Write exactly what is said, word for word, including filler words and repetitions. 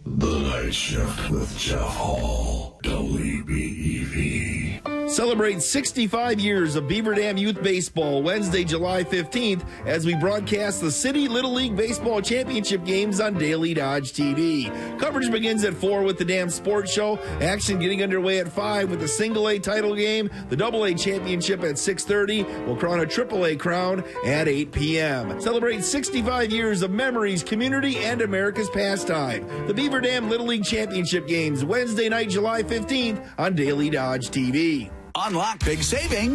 The Night Shift with Jeff Hall, W B E V. Celebrate sixty-five years of Beaver Dam Youth Baseball Wednesday, July fifteenth, as we broadcast the City Little League Baseball Championship games on Daily Dodge T V. Coverage begins at four with the Dam Sports Show. Action getting underway at five with the Single A title game. The Double A Championship at six thirty. We'll crown a Triple A crown at eight p.m. Celebrate sixty-five years of memories, community, and America's pastime. The Beaver Dam Little League Championship games Wednesday night, July fifteenth on Daily Dodge T V. Unlock big savings